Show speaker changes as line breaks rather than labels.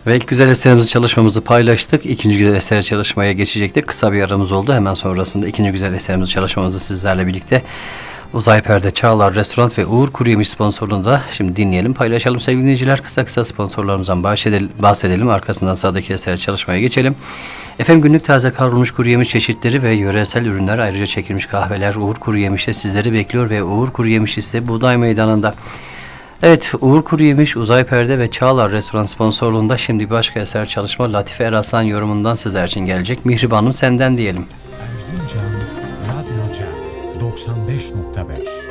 Ve ilk güzel eserimizi çalışmamızı paylaştık. İkinci güzel eser çalışmaya geçecektik. Kısa bir aramız oldu. Hemen sonrasında ikinci güzel eserimizi çalışmamızı sizlerle birlikte Uzay Perde, Çağlar Restoran ve Uğur Kuruyemiş sponsorluğunda şimdi dinleyelim, paylaşalım sevgili dinleyiciler. Kısa kısa sponsorlarımızdan bahsedelim. Arkasından sağdaki eser çalışmaya geçelim. Efendim, günlük taze kavrulmuş kuru yemiş çeşitleri ve yöresel ürünler, ayrıca çekilmiş kahveler Uğur Kuru Yemiş'te sizleri bekliyor ve Uğur Kuru Yemiş ise Buğday Meydanı'nda. Evet, Uğur Kuru Yemiş, Uzay Perde ve Çağlar Restoran sponsorluğunda şimdi başka eser çalışma Latife Eraslan yorumundan sizler için gelecek. Mihribanım senden diyelim.
Erzincan Radyo Cem 95.5